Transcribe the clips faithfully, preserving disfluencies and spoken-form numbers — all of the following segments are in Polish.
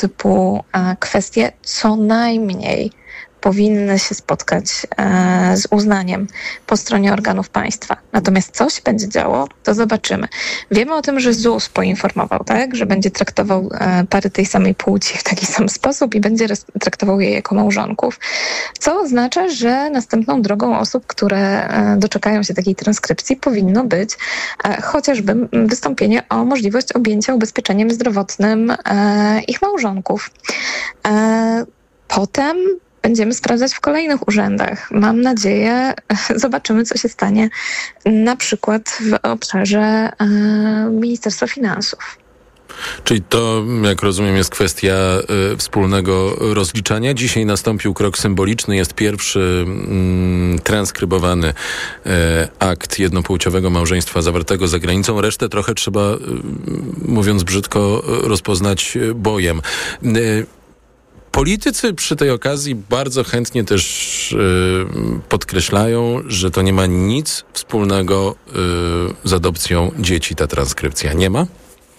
typu kwestie co najmniej powinny się spotkać e, z uznaniem po stronie organów państwa. Natomiast co się będzie działo, to zobaczymy. Wiemy o tym, że Z U S poinformował, tak, że będzie traktował e, pary tej samej płci w taki sam sposób i będzie res- traktował je jako małżonków, co oznacza, że następną drogą osób, które e, doczekają się takiej transkrypcji, powinno być e, chociażby wystąpienie o możliwość objęcia ubezpieczeniem zdrowotnym e, ich małżonków. E, potem będziemy sprawdzać w kolejnych urzędach. Mam nadzieję, zobaczymy, co się stanie na przykład w obszarze e, Ministerstwa Finansów. Czyli to, jak rozumiem, jest kwestia y, wspólnego rozliczania. Dzisiaj nastąpił krok symboliczny. Jest pierwszy mm, transkrybowany y, akt jednopłciowego małżeństwa zawartego za granicą. Resztę trochę trzeba, y, mówiąc brzydko, rozpoznać bojem. Y, Politycy przy tej okazji bardzo chętnie też y, podkreślają, że to nie ma nic wspólnego y, z adopcją dzieci, ta transkrypcja. Nie ma?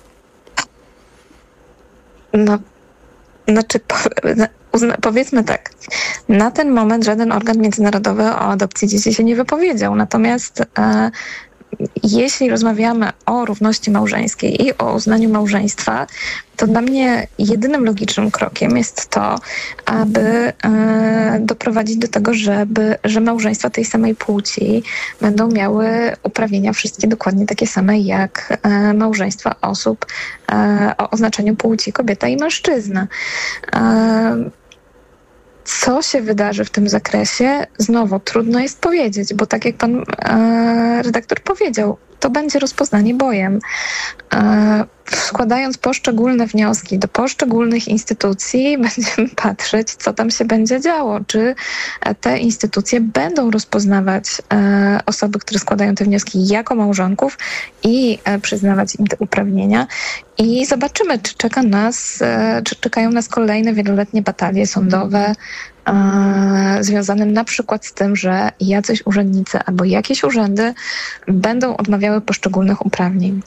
No, znaczy po, uzna, powiedzmy tak. Na ten moment żaden organ międzynarodowy o adopcji dzieci się nie wypowiedział. Natomiast e, jeśli rozmawiamy o równości małżeńskiej i o uznaniu małżeństwa, to dla mnie jedynym logicznym krokiem jest to, aby e, doprowadzić do tego, żeby, że małżeństwa tej samej płci będą miały uprawnienia wszystkie dokładnie takie same jak e, małżeństwa osób e, o oznaczeniu płci kobieta i mężczyzna. E, Co się wydarzy w tym zakresie? Znowu, trudno jest powiedzieć, bo tak jak pan e, redaktor powiedział, to będzie rozpoznanie bojem. E, składając poszczególne wnioski do poszczególnych instytucji, będziemy patrzeć, co tam się będzie działo. Czy te instytucje będą rozpoznawać e, osoby, które składają te wnioski jako małżonków i e, przyznawać im te uprawnienia. I zobaczymy, czy czeka nas, e, czy czekają nas kolejne wieloletnie batalie sądowe, e, związane na przykład z tym, że jacyś urzędnicy albo jakieś urzędy będą odmawiały poszczególnych uprawnień.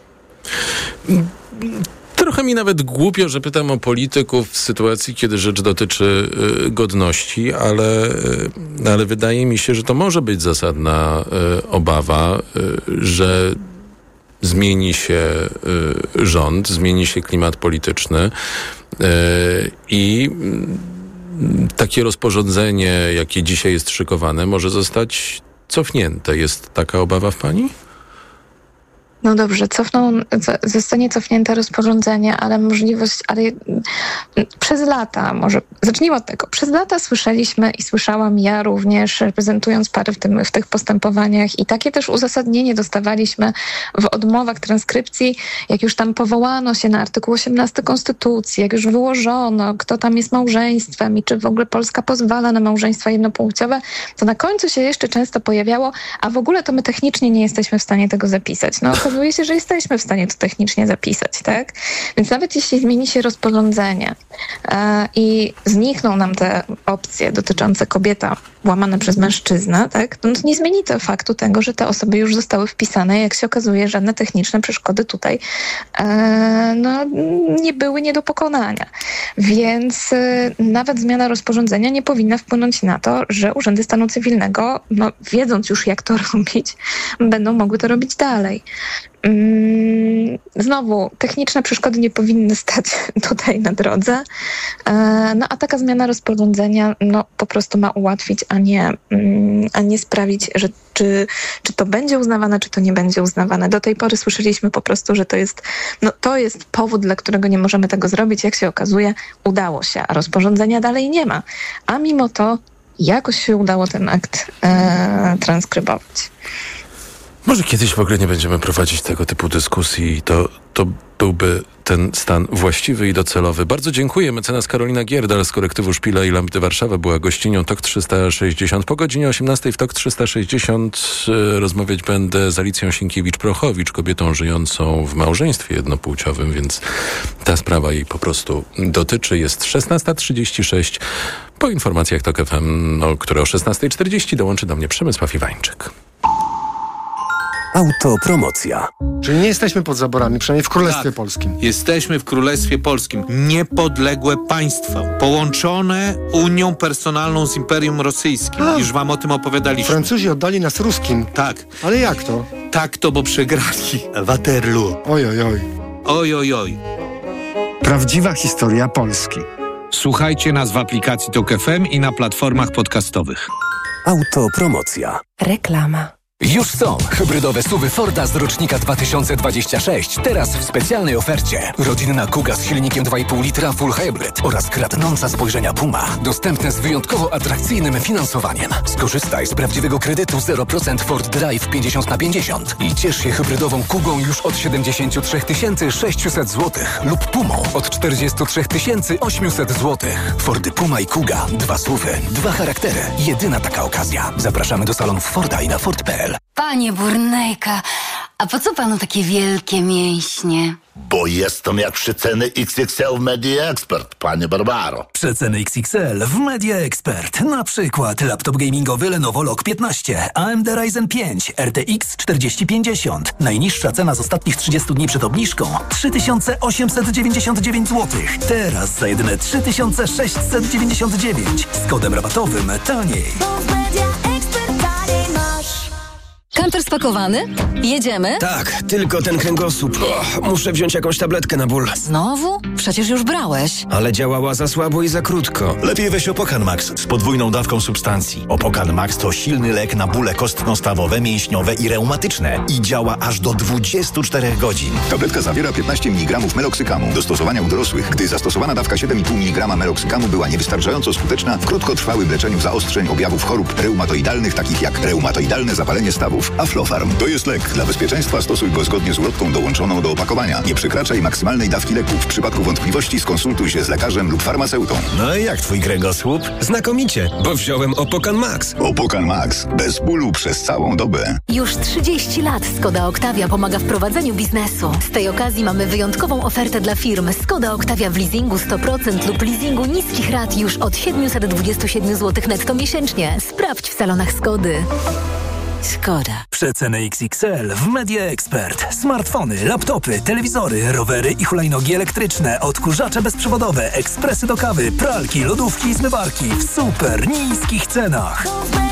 Trochę mi nawet głupio, że pytam o polityków w sytuacji, kiedy rzecz dotyczy y, godności, ale, y, ale wydaje mi się, że to może być zasadna y, obawa, y, że zmieni się y, rząd, zmieni się klimat polityczny y, i y, takie rozporządzenie, jakie dzisiaj jest szykowane, może zostać cofnięte. Jest taka obawa w pani? No dobrze, cofną, zostanie cofnięte rozporządzenie, ale możliwość, ale przez lata, może zacznijmy od tego, przez lata słyszeliśmy i słyszałam ja również, reprezentując pary w, tym, w tych postępowaniach i takie też uzasadnienie dostawaliśmy w odmowach transkrypcji, jak już tam powołano się na artykuł osiemnasty Konstytucji, jak już wyłożono, kto tam jest małżeństwem i czy w ogóle Polska pozwala na małżeństwa jednopłciowe, to na końcu się jeszcze często pojawiało, a w ogóle to my technicznie nie jesteśmy w stanie tego zapisać. No okazuje się, że jesteśmy w stanie to technicznie zapisać, tak? Więc nawet jeśli zmieni się rozporządzenie e, i znikną nam te opcje dotyczące kobieta łamane przez mężczyznę, tak? No to nie zmieni to faktu tego, że te osoby już zostały wpisane i jak się okazuje, żadne techniczne przeszkody tutaj e, no, nie były nie do pokonania. Więc e, nawet zmiana rozporządzenia nie powinna wpłynąć na to, że urzędy stanu cywilnego, no, wiedząc już jak to robić, będą mogły to robić dalej. Znowu, techniczne przeszkody nie powinny stać tutaj na drodze, no a taka zmiana rozporządzenia no, po prostu ma ułatwić, a nie, a nie sprawić, że czy, czy to będzie uznawane, czy to nie będzie uznawane. Do tej pory słyszeliśmy po prostu, że to jest, no, to jest powód, dla którego nie możemy tego zrobić. Jak się okazuje, udało się, a rozporządzenia dalej nie ma. A mimo to jakoś się udało ten akt e, transkrybować. Może kiedyś w ogóle nie będziemy prowadzić tego typu dyskusji. To, to byłby ten stan właściwy i docelowy. Bardzo dziękuję. Mecenas Karolina Gierdal z kolektywu Szpila i Lampy Warszawa była gościnią Tok trzysta sześćdziesiąt. Po godzinie osiemnastej w Tok trzysta sześćdziesiąt y, rozmawiać będę z Alicją Sienkiewicz-Prochowicz, kobietą żyjącą w małżeństwie jednopłciowym, więc ta sprawa jej po prostu dotyczy. Jest szesnasta trzydzieści sześć. Po informacjach Tok F M, no, które o szesnasta czterdzieści dołączy do mnie Przemysław Iwańczyk. Autopromocja. Czyli nie jesteśmy pod zaborami, przynajmniej w Królestwie tak, Polskim. Jesteśmy w Królestwie Polskim. Niepodległe państwo. Połączone Unią Personalną z Imperium Rosyjskim. A. Już wam o tym opowiadaliśmy. Francuzi oddali nas Ruskim. Tak. Ale jak to? Tak to, bo przegrali. Waterloo. Oj, oj, oj. Oj, oj, oj. Prawdziwa historia Polski. Słuchajcie nas w aplikacji Tok F M i na platformach podcastowych. Autopromocja. Reklama. Już są hybrydowe suwy Forda z rocznika dwa tysiące dwudziestego szóstego, teraz w specjalnej ofercie. Rodzinna Kuga z silnikiem dwa i pół litra Full Hybrid oraz kradnąca spojrzenia Puma. Dostępne z wyjątkowo atrakcyjnym finansowaniem. Skorzystaj z prawdziwego kredytu zero procent Ford Drive pięćdziesiąt na pięćdziesiąt i ciesz się hybrydową Kugą już od siedemdziesiąt trzy tysiące sześćset złotych lub Pumą od czterdzieści trzy tysiące osiemset złotych. Fordy Puma i Kuga. Dwa suwy, dwa charaktery. Jedyna taka okazja. Zapraszamy do salonów Forda i na Ford kropka p l. Panie Burnejka, a po co panu takie wielkie mięśnie? Bo jestem jak przeceny X X L w Media Expert, panie Barbaro. Przeceny X X L w Media Expert. Na przykład laptop gamingowy Lenovo Log piętnaście, A M D Ryzen pięć, R T X czterdzieści pięćdziesiąt. Najniższa cena z ostatnich trzydziestu dni przed obniżką trzy tysiące osiemset dziewięćdziesiąt dziewięć złotych. Teraz za jedyne trzy tysiące sześćset dziewięćdziesiąt dziewięć. Z kodem rabatowym taniej. Kantor spakowany? Jedziemy? Tak, tylko ten kręgosłup. O, muszę wziąć jakąś tabletkę na ból. Znowu? Przecież już brałeś. Ale działała za słabo i za krótko. Lepiej weź Opokan Max z podwójną dawką substancji. Opokan Max to silny lek na bóle kostno-stawowe, mięśniowe i reumatyczne. I działa aż do dwudziestu czterech godzin. Tabletka zawiera piętnaście miligramów meloksykamu. Do stosowania u dorosłych, gdy zastosowana dawka siedem i pół miligrama meloksykamu była niewystarczająco skuteczna w krótkotrwałym leczeniu zaostrzeń objawów chorób reumatoidalnych, takich jak reumatoidalne zapalenie stawów. Aflofarm to jest lek. Dla bezpieczeństwa stosuj go zgodnie z ulotką dołączoną do opakowania. Nie przekraczaj maksymalnej dawki leku. W przypadku wątpliwości skonsultuj się z lekarzem lub farmaceutą. No i jak twój kręgosłup? Znakomicie, bo wziąłem Opokan Max. Opokan Max. Bez bólu przez całą dobę. Już trzydzieści lat Skoda Octavia pomaga w prowadzeniu biznesu. Z tej okazji mamy wyjątkową ofertę dla firm. Skoda Octavia w leasingu sto procent lub leasingu niskich rat już od siedemset dwadzieścia siedem złotych netto miesięcznie. Sprawdź w salonach Skody. Skoda. Przeceny X X L w Media Expert. Smartfony, laptopy, telewizory, rowery i hulajnogi elektryczne, odkurzacze bezprzewodowe, ekspresy do kawy, pralki, lodówki i zmywarki w super niskich cenach.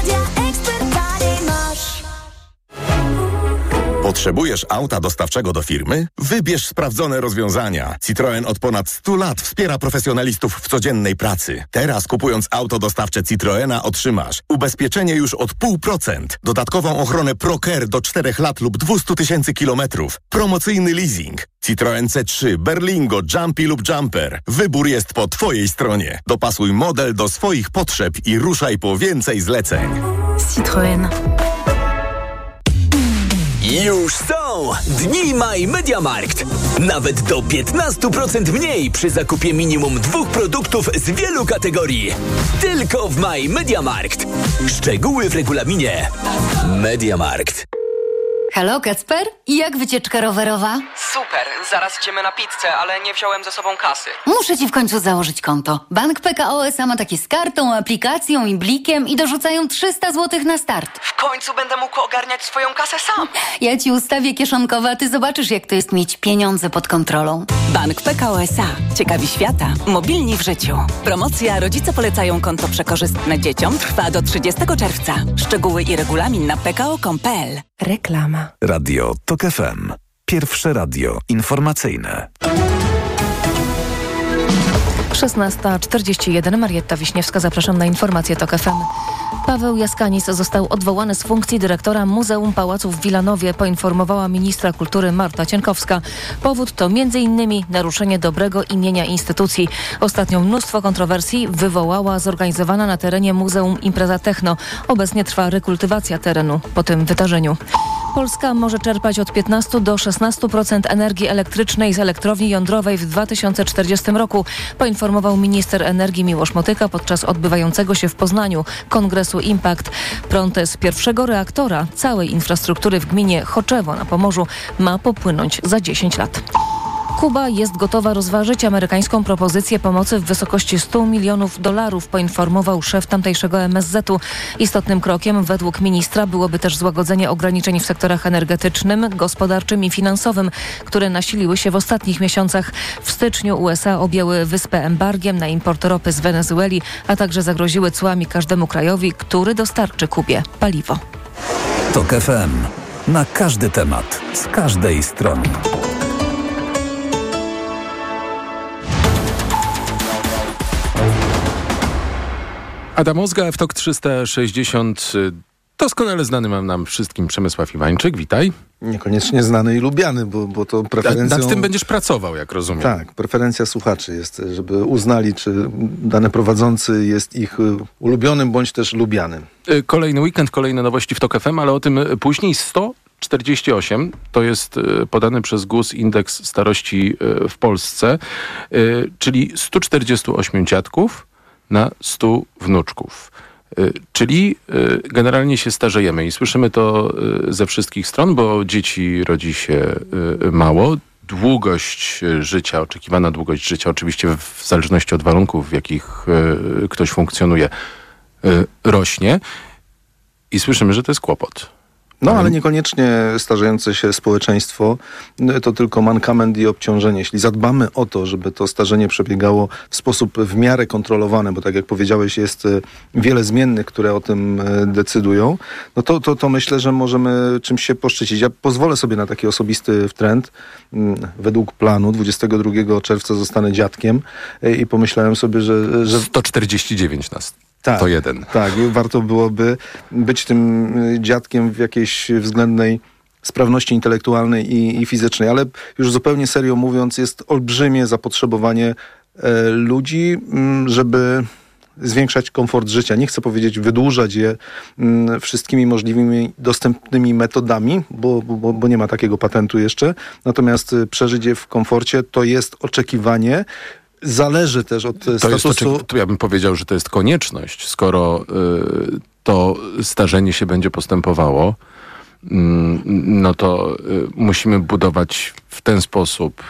Potrzebujesz auta dostawczego do firmy? Wybierz sprawdzone rozwiązania. Citroen od ponad stu lat wspiera profesjonalistów w codziennej pracy. Teraz kupując auto dostawcze Citroena otrzymasz ubezpieczenie już od pół procent, dodatkową ochronę ProCare do czterech lat lub dwieście tysięcy kilometrów, promocyjny leasing. Citroen C trzy, Berlingo, Jumpy lub Jumper. Wybór jest po twojej stronie. Dopasuj model do swoich potrzeb i ruszaj po więcej zleceń. Citroen. Już są Dni Maj Mediamarkt. Nawet do piętnaście procent mniej przy zakupie minimum dwóch produktów z wielu kategorii. Tylko w Maj Mediamarkt. Szczegóły w regulaminie. Mediamarkt. Halo, Kacper? I jak wycieczka rowerowa? Super, zaraz idziemy na pizzę, ale nie wziąłem ze sobą kasy. Muszę ci w końcu założyć konto. Bank P K O S A ma takie z kartą, aplikacją i blikiem i dorzucają trzysta złotych na start. W końcu będę mógł ogarniać swoją kasę sam. Ja ci ustawię kieszonkowe, a ty zobaczysz, jak to jest mieć pieniądze pod kontrolą. Bank P K O S A. Ciekawi świata. Mobilni w życiu. Promocja Rodzice polecają konto przekorzystne dzieciom trwa do trzydziestego czerwca. Szczegóły i regulamin na p k o kropka com kropka p l. Reklama. Radio Tok F M. Pierwsze radio informacyjne. szesnasta czterdzieści jeden. Marietta Wiśniewska, zapraszam na informacje Tok F M. Paweł Jaskanis został odwołany z funkcji dyrektora Muzeum Pałacu w Wilanowie, poinformowała ministra kultury Marta Cienkowska. Powód to między innymi naruszenie dobrego imienia instytucji. Ostatnio mnóstwo kontrowersji wywołała zorganizowana na terenie muzeum impreza techno. Obecnie trwa rekultywacja terenu po tym wydarzeniu. Polska może czerpać od piętnastu do szesnastu procent energii elektrycznej z elektrowni jądrowej w dwa tysiące czterdziestym roku, poinformował minister energii Miłosz Motyka podczas odbywającego się w Poznaniu kongresu Impact. Prąd z pierwszego reaktora całej infrastruktury w gminie Choczewo na Pomorzu ma popłynąć za dziesięć lat. Kuba jest gotowa rozważyć amerykańską propozycję pomocy w wysokości stu milionów dolarów, poinformował szef tamtejszego M S Z u. Istotnym krokiem według ministra byłoby też złagodzenie ograniczeń w sektorach energetycznym, gospodarczym i finansowym, które nasiliły się w ostatnich miesiącach. W styczniu U S A objęły wyspę embargiem na import ropy z Wenezueli, a także zagroziły cłami każdemu krajowi, który dostarczy Kubie paliwo. TOK F M. Na każdy temat, z każdej strony. Adam Ozga, F T O K trzysta sześćdziesiąt. Doskonale znany mam nam wszystkim Przemysław Iwańczyk. Witaj. Niekoniecznie znany i lubiany, bo, bo to preferencją... Nad tym będziesz pracował, jak rozumiem. Tak, preferencja słuchaczy jest, żeby uznali, czy dany prowadzący jest ich ulubionym, bądź też lubianym. Kolejny weekend, kolejne nowości w TOK F M, ale o tym później. sto czterdzieści osiem to jest podany przez G U S indeks starości w Polsce, czyli sto czterdzieści osiem dziadków na stu wnuczków. Czyli generalnie się starzejemy i słyszymy to ze wszystkich stron, bo dzieci rodzi się mało. Długość życia, oczekiwana długość życia, oczywiście w zależności od warunków, w jakich ktoś funkcjonuje, rośnie i słyszymy, że to jest kłopot. No, ale niekoniecznie starzejące się społeczeństwo to tylko mankament i obciążenie. Jeśli zadbamy o to, żeby to starzenie przebiegało w sposób w miarę kontrolowany, bo tak jak powiedziałeś, jest wiele zmiennych, które o tym decydują, no to, to, to myślę, że możemy czymś się poszczycić. Ja pozwolę sobie na taki osobisty trend. Według planu dwudziestego drugiego czerwca zostanę dziadkiem i pomyślałem sobie, że... że... sto czterdzieści dziewięć nas. Tak, to jeden. Tak, i warto byłoby być tym dziadkiem w jakiejś względnej sprawności intelektualnej i, i fizycznej. Ale już zupełnie serio mówiąc, jest olbrzymie zapotrzebowanie e, ludzi, m, żeby zwiększać komfort życia. Nie chcę powiedzieć wydłużać je m, wszystkimi możliwymi dostępnymi metodami, bo, bo, bo nie ma takiego patentu jeszcze. Natomiast przeżyć je w komforcie to jest oczekiwanie. Zależy też od to statusu... Jest to, to ja bym powiedział, że to jest konieczność. Skoro y, to starzenie się będzie postępowało, y, no to y, musimy budować w ten sposób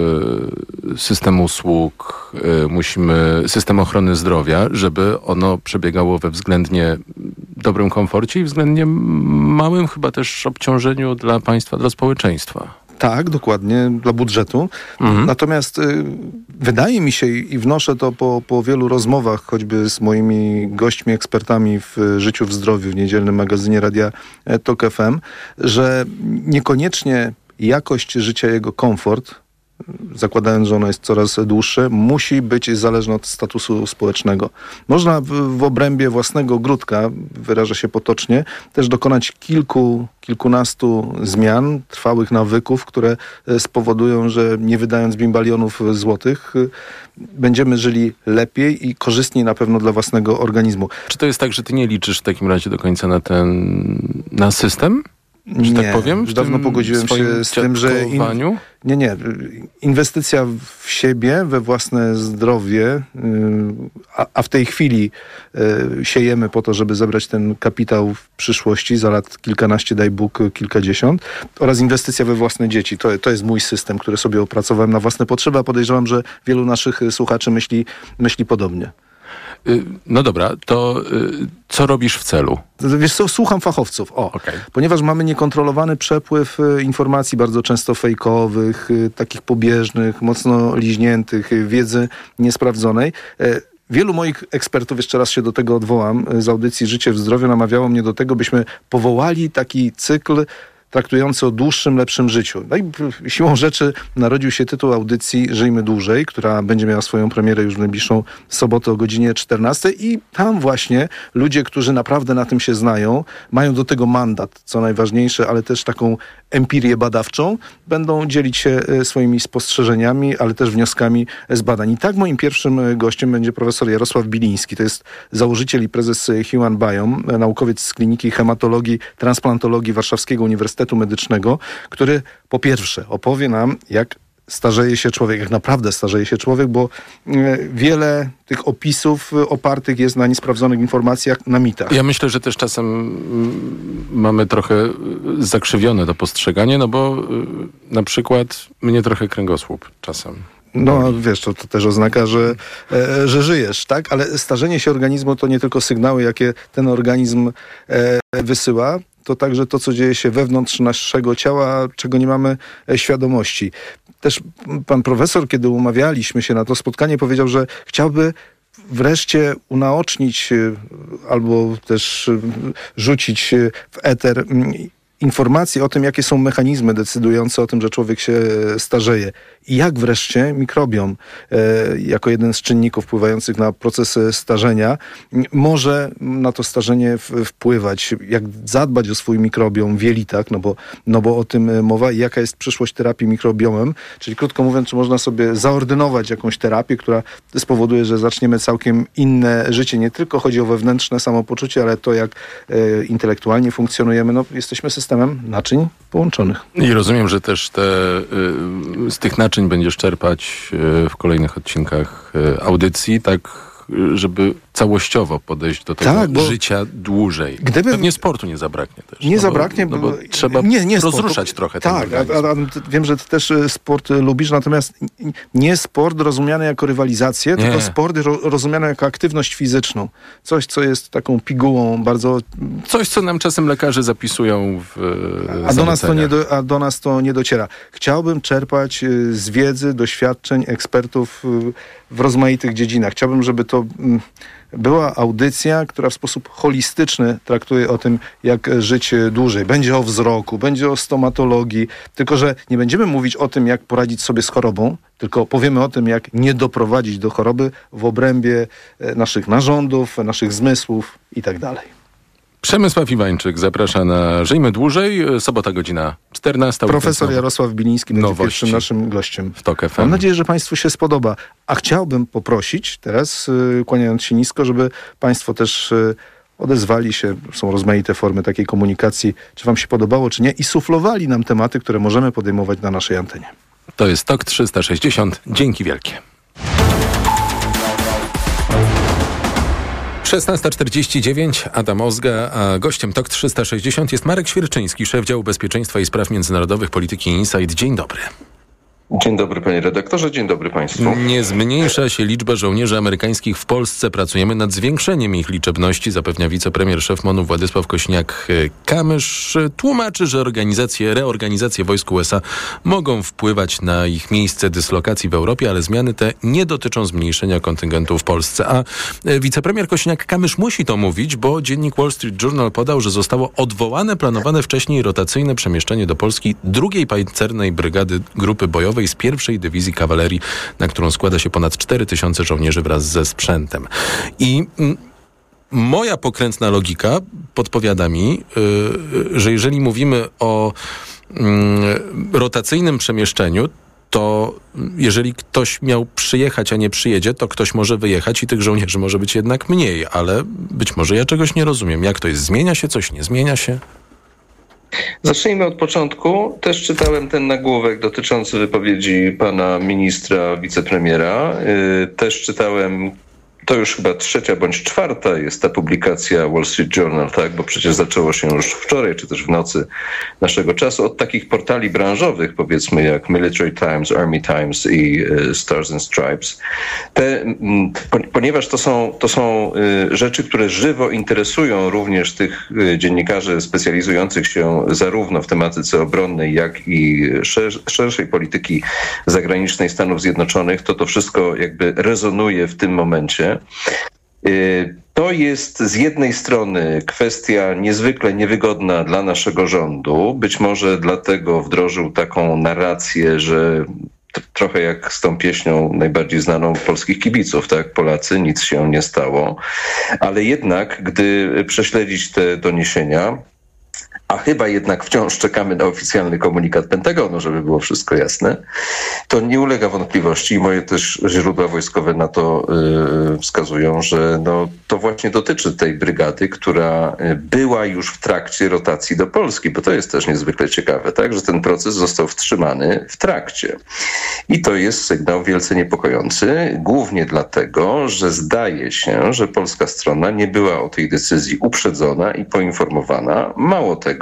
y, system usług, y, musimy system ochrony zdrowia, żeby ono przebiegało we względnie dobrym komforcie i względnie małym chyba też obciążeniu dla państwa, dla społeczeństwa. Tak, dokładnie, dla budżetu. Mhm. Natomiast y, wydaje mi się i wnoszę to po, po wielu rozmowach, choćby z moimi gośćmi, ekspertami w życiu, w zdrowiu, w niedzielnym magazynie Radia TOK F M, że niekoniecznie jakość życia, jego komfort, zakładając, że ono jest coraz dłuższe, musi być zależne od statusu społecznego. Można w, w obrębie własnego ogródka, wyrażę się potocznie, też dokonać kilku, kilkunastu zmian, trwałych nawyków, które spowodują, że nie wydając bimbalionów złotych, będziemy żyli lepiej i korzystniej na pewno dla własnego organizmu. Czy to jest tak, że ty nie liczysz w takim razie do końca na ten, na system? Że nie, tak powiem, już dawno pogodziłem się z tym, że in, nie, nie, inwestycja w siebie, we własne zdrowie, yy, a, a w tej chwili yy, siejemy po to, żeby zebrać ten kapitał w przyszłości, za lat kilkanaście, daj Bóg, kilkadziesiąt, oraz inwestycja we własne dzieci. To, to jest mój system, który sobie opracowałem na własne potrzeby, a podejrzewam, że wielu naszych słuchaczy myśli, myśli podobnie. No dobra, to y, co robisz w celu? Wiesz co, słucham fachowców. O, okay. Ponieważ mamy niekontrolowany przepływ y, informacji, bardzo często fejkowych, y, takich pobieżnych, mocno liźniętych, y, wiedzy niesprawdzonej. Y, Wielu moich ekspertów, jeszcze raz się do tego odwołam, z audycji Życie w Zdrowiu namawiało mnie do tego, byśmy powołali taki cykl traktujący o dłuższym, lepszym życiu. No i siłą rzeczy narodził się tytuł audycji Żyjmy Dłużej, która będzie miała swoją premierę już w najbliższą sobotę o godzinie czternastej i tam właśnie ludzie, którzy naprawdę na tym się znają, mają do tego mandat, co najważniejsze, ale też taką empirię badawczą, będą dzielić się swoimi spostrzeżeniami, ale też wnioskami z badań. I tak moim pierwszym gościem będzie profesor Jarosław Biliński. To jest założyciel i prezes Human Biome, naukowiec z Kliniki Hematologii, Transplantologii Warszawskiego Uniwersytetu Medycznego, który po pierwsze opowie nam, jak starzeje się człowiek, jak naprawdę starzeje się człowiek, bo wiele tych opisów opartych jest na niesprawdzonych informacjach, na mitach. Ja myślę, że też czasem mamy trochę zakrzywione to postrzeganie, no bo na przykład mnie trochę kręgosłup czasem. No wiesz, to, to też oznaka, że, e, że żyjesz, tak? Ale starzenie się organizmu to nie tylko sygnały, jakie ten organizm e, wysyła, to także to, co dzieje się wewnątrz naszego ciała, czego nie mamy e, świadomości. Też pan profesor, kiedy umawialiśmy się na to spotkanie, powiedział, że chciałby wreszcie unaocznić e, albo też e, rzucić w eter informacje o tym, jakie są mechanizmy decydujące o tym, że człowiek się starzeje. I jak wreszcie mikrobiom, e, jako jeden z czynników wpływających na proces starzenia, może na to starzenie w, wpływać. Jak zadbać o swój mikrobiom w jelitach, no bo, no bo o tym mowa. I jaka jest przyszłość terapii mikrobiomem. Czyli krótko mówiąc, czy można sobie zaordynować jakąś terapię, która spowoduje, że zaczniemy całkiem inne życie. Nie tylko chodzi o wewnętrzne samopoczucie, ale to, jak e, intelektualnie funkcjonujemy. No, jesteśmy systemem naczyń połączonych. I rozumiem, że też te, y, z tych naczyń będziesz czerpać y, w kolejnych odcinkach y, audycji, tak żeby całościowo podejść do tego tak, życia dłużej. Gdyby... Pewnie sportu nie zabraknie też. Nie no zabraknie, bo, no bo trzeba nie, nie rozruszać sportu. trochę tak, ten a, a, a wiem, że ty też sport lubisz, natomiast nie sport rozumiany jako rywalizację, nie. tylko sport ro, rozumiany jako aktywność fizyczną. Coś, co jest taką pigułą bardzo... Coś, co nam czasem lekarze zapisują w a do, nas to nie do, a do nas to nie dociera. Chciałbym czerpać z wiedzy, doświadczeń ekspertów w rozmaitych dziedzinach. Chciałbym, żeby to była audycja, która w sposób holistyczny traktuje o tym, jak żyć dłużej. Będzie o wzroku, będzie o stomatologii, tylko że nie będziemy mówić o tym, jak poradzić sobie z chorobą, tylko powiemy o tym, jak nie doprowadzić do choroby w obrębie naszych narządów, naszych zmysłów i tak dalej. Przemysław Iwańczyk zaprasza na Żyjmy Dłużej. Sobota, godzina czternasta. Profesor Jarosław Biliński będzie pierwszym naszym gościem. W Tok F M. Mam nadzieję, że Państwu się spodoba. A chciałbym poprosić teraz, yy, kłaniając się nisko, żeby Państwo też yy, odezwali się. Są rozmaite formy takiej komunikacji, czy Wam się podobało, czy nie, i suflowali nam tematy, które możemy podejmować na naszej antenie. To jest Tok trzysta sześćdziesiąt. Dzięki wielkie. szesnasta czterdzieści dziewięć, Adam Ozga, a gościem Tok trzysta sześćdziesiąt jest Marek Świerczyński, szef działu bezpieczeństwa i spraw międzynarodowych polityki Insight. Dzień dobry. Dzień dobry panie redaktorze, dzień dobry państwu. Nie zmniejsza się liczba żołnierzy amerykańskich w Polsce. Pracujemy nad zwiększeniem ich liczebności, zapewnia wicepremier szef MON-u Władysław Kosiniak-Kamysz. Tłumaczy, że organizacje, reorganizacje wojsk U S A mogą wpływać na ich miejsce dyslokacji w Europie, ale zmiany te nie dotyczą zmniejszenia kontyngentu w Polsce. A wicepremier Kosiniak-Kamysz musi to mówić, bo dziennik Wall Street Journal podał, że zostało odwołane planowane wcześniej rotacyjne przemieszczenie do Polski drugiej pancernej brygady grupy bojowej z pierwszej dywizji kawalerii, na którą składa się ponad cztery tysiące żołnierzy wraz ze sprzętem. I mm, moja pokrętna logika podpowiada mi, yy, że jeżeli mówimy o yy, rotacyjnym przemieszczeniu, to jeżeli ktoś miał przyjechać, a nie przyjedzie, to ktoś może wyjechać i tych żołnierzy może być jednak mniej, ale być może ja czegoś nie rozumiem. Jak to jest? Zmienia się coś? Nie zmienia się? Zacznijmy od początku. Też czytałem ten nagłówek dotyczący wypowiedzi pana ministra, wicepremiera. Yy, też czytałem, to już chyba trzecia bądź czwarta jest ta publikacja Wall Street Journal, tak? Bo przecież zaczęło się już wczoraj, czy też w nocy naszego czasu, od takich portali branżowych, powiedzmy jak Military Times, Army Times i y, Stars and Stripes. Te, m, po, ponieważ to są, to są y, rzeczy, które żywo interesują również tych y, dziennikarzy specjalizujących się zarówno w tematyce obronnej, jak i szer, szerszej polityki zagranicznej Stanów Zjednoczonych, to to wszystko jakby rezonuje w tym momencie. To jest z jednej strony kwestia niezwykle niewygodna dla naszego rządu. Być może dlatego wdrożył taką narrację, że trochę jak z tą pieśnią najbardziej znaną polskich kibiców, tak? Polacy, nic się nie stało. Ale jednak, gdy prześledzić te doniesienia, a chyba jednak wciąż czekamy na oficjalny komunikat Pentagonu, żeby było wszystko jasne, to nie ulega wątpliwości i moje też źródła wojskowe na to y, wskazują, że no, to właśnie dotyczy tej brygady, która była już w trakcie rotacji do Polski, bo to jest też niezwykle ciekawe, tak, że ten proces został wstrzymany w trakcie. I to jest sygnał wielce niepokojący, głównie dlatego, że zdaje się, że polska strona nie była o tej decyzji uprzedzona i poinformowana. Mało tego,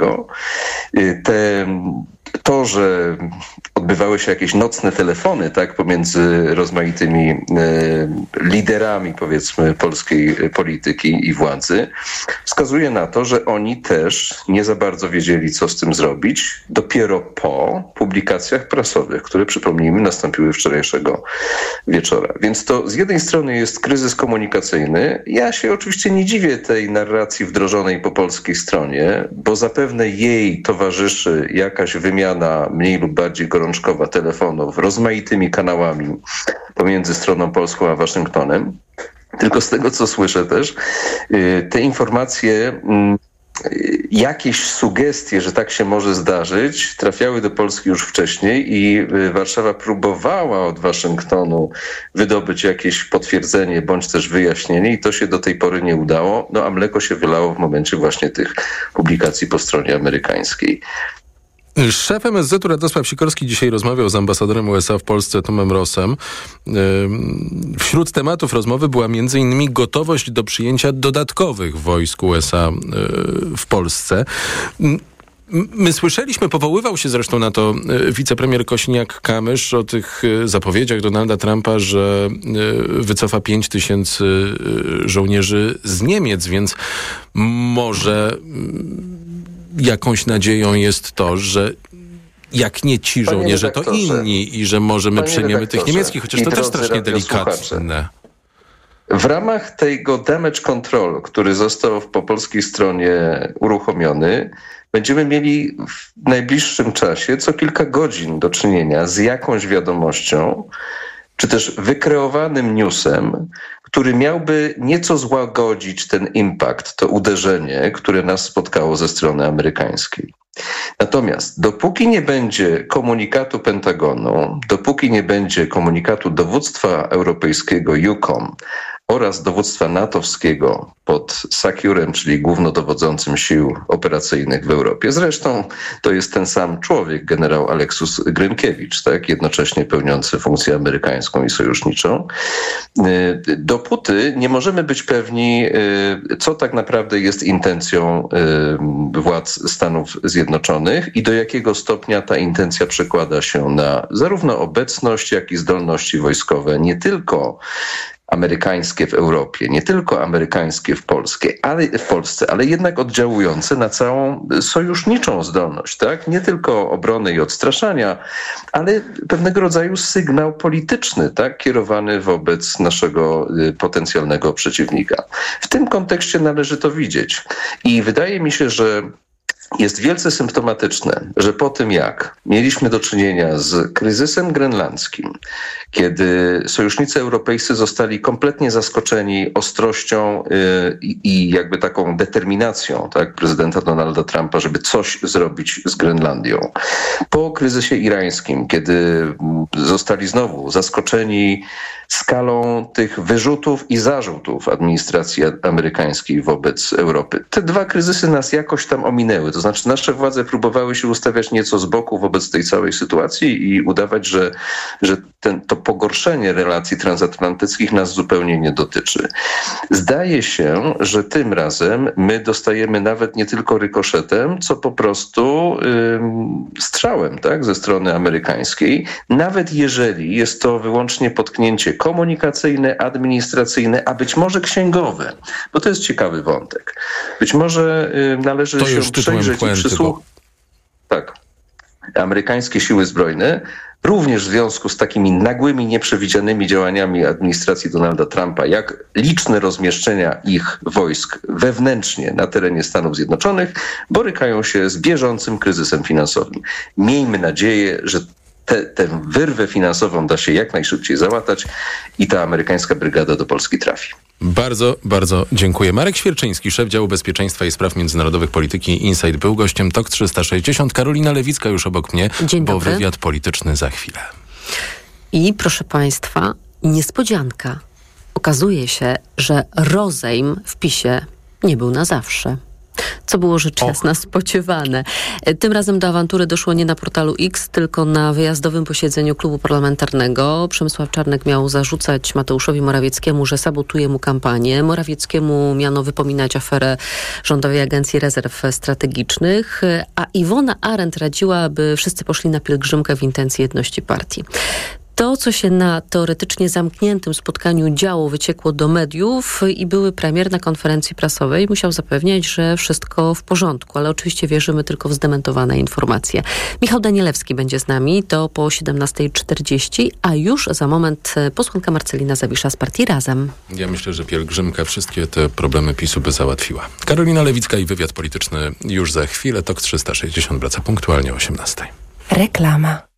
te, to, że odbywały się jakieś nocne telefony, tak, pomiędzy rozmaitymi e, liderami, powiedzmy, polskiej polityki i władzy, wskazuje na to, że oni też nie za bardzo wiedzieli, co z tym zrobić, dopiero po publikacjach prasowych, które, przypomnijmy, nastąpiły wczorajszego wieczora. Więc to z jednej strony jest kryzys komunikacyjny. Ja się oczywiście nie dziwię tej narracji wdrożonej po polskiej stronie, bo zapewne jej towarzyszy jakaś wymiana mniej lub bardziej gorączkowa telefonów rozmaitymi kanałami pomiędzy stroną polską a Waszyngtonem. Tylko z tego, co słyszę też, te informacje, jakieś sugestie, że tak się może zdarzyć, trafiały do Polski już wcześniej i Warszawa próbowała od Waszyngtonu wydobyć jakieś potwierdzenie bądź też wyjaśnienie i to się do tej pory nie udało, no a mleko się wylało w momencie właśnie tych publikacji po stronie amerykańskiej. Szef M S Z-u Radosław Sikorski dzisiaj rozmawiał z ambasadorem U S A w Polsce Tomem Rossem. Wśród tematów rozmowy była między innymi gotowość do przyjęcia dodatkowych wojsk U S A w Polsce. My słyszeliśmy, powoływał się zresztą na to wicepremier Kosiniak-Kamysz o tych zapowiedziach Donalda Trumpa, że wycofa pięć tysięcy żołnierzy z Niemiec, więc może jakąś nadzieją jest to, że jak nie ci żołnierze, to inni i że może my przyjmiemy tych niemieckich, chociaż to też strasznie delikatne. W ramach tego damage control, który został po polskiej stronie uruchomiony, będziemy mieli w najbliższym czasie co kilka godzin do czynienia z jakąś wiadomością, czy też wykreowanym newsem, który miałby nieco złagodzić ten impact, to uderzenie, które nas spotkało ze strony amerykańskiej. Natomiast dopóki nie będzie komunikatu Pentagonu, dopóki nie będzie komunikatu dowództwa europejskiego EUCOM oraz dowództwa natowskiego pod SACEURem, czyli głównodowodzącym sił operacyjnych w Europie. Zresztą to jest ten sam człowiek, generał Aleksus Grynkiewicz, tak, jednocześnie pełniący funkcję amerykańską i sojuszniczą. Dopóty nie możemy być pewni, co tak naprawdę jest intencją władz Stanów Zjednoczonych i do jakiego stopnia ta intencja przekłada się na zarówno obecność, jak i zdolności wojskowe, nie tylko amerykańskie w Europie, nie tylko amerykańskie w Polsce, ale, w Polsce, ale jednak oddziałujące na całą sojuszniczą zdolność, tak? Nie tylko obrony i odstraszania, ale pewnego rodzaju sygnał polityczny, tak? Kierowany wobec naszego potencjalnego przeciwnika. W tym kontekście należy to widzieć. I wydaje mi się, że jest wielce symptomatyczne, że po tym jak mieliśmy do czynienia z kryzysem grenlandzkim, kiedy sojusznicy europejscy zostali kompletnie zaskoczeni ostrością yy, i jakby taką determinacją, tak, prezydenta Donalda Trumpa, żeby coś zrobić z Grenlandią. Po kryzysie irańskim, kiedy zostali znowu zaskoczeni skalą tych wyrzutów i zarzutów administracji amerykańskiej wobec Europy. Te dwa kryzysy nas jakoś tam ominęły. To znaczy nasze władze próbowały się ustawiać nieco z boku wobec tej całej sytuacji i udawać, że, że ten, to pogorszenie relacji transatlantyckich nas zupełnie nie dotyczy. Zdaje się, że tym razem my dostajemy nawet nie tylko rykoszetem, co po prostu ym, strzałem, tak, ze strony amerykańskiej, nawet jeżeli jest to wyłącznie potknięcie komunikacyjne, administracyjne, a być może księgowe, bo to jest ciekawy wątek. Być może y, należy to się przejrzeć i przysłuchać. Bo... Tak. Amerykańskie siły zbrojne również w związku z takimi nagłymi, nieprzewidzianymi działaniami administracji Donalda Trumpa, jak liczne rozmieszczenia ich wojsk wewnętrznie na terenie Stanów Zjednoczonych, borykają się z bieżącym kryzysem finansowym. Miejmy nadzieję, że te, tę wyrwę finansową da się jak najszybciej załatać i ta amerykańska brygada do Polski trafi. Bardzo, bardzo dziękuję. Marek Świerczyński, szef działu bezpieczeństwa i spraw międzynarodowych polityki Insight, był gościem Tok trzysta sześćdziesiąt. Karolina Lewicka już obok mnie, Dzień bo dobry. wywiad polityczny za chwilę. I proszę Państwa, niespodzianka. Okazuje się, że rozejm w PiSie nie był na zawsze. Co było rzecz jasna spodziewane. Tym razem do awantury doszło nie na portalu X, tylko na wyjazdowym posiedzeniu klubu parlamentarnego. Przemysław Czarnek miał zarzucać Mateuszowi Morawieckiemu, że sabotuje mu kampanię. Morawieckiemu miano wypominać aferę Rządowej Agencji Rezerw Strategicznych, a Iwona Arendt radziła, aby wszyscy poszli na pielgrzymkę w intencji jedności partii. To, co się na teoretycznie zamkniętym spotkaniu działo, wyciekło do mediów i były premier na konferencji prasowej musiał zapewniać, że wszystko w porządku, ale oczywiście wierzymy tylko w zdementowane informacje. Michał Danielewski będzie z nami, to po siedemnasta czterdzieści, a już za moment posłanka Marcelina Zawisza z partii Razem. Ja myślę, że pielgrzymka wszystkie te problemy PiSu by załatwiła. Karolina Lewicka i wywiad polityczny już za chwilę. Tok trzysta sześćdziesiąt wraca punktualnie o osiemnastej. Reklama.